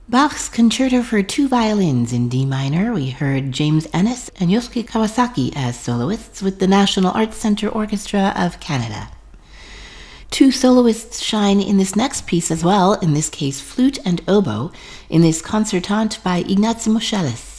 Bach's Concerto for Two Violins in D minor, we heard James Ennis and Yosuke Kawasaki as soloists with the National Arts Centre Orchestra of Canada. Two soloists shine in this next piece as well, in this case flute and oboe, in this concertante by Ignacy Moscheles.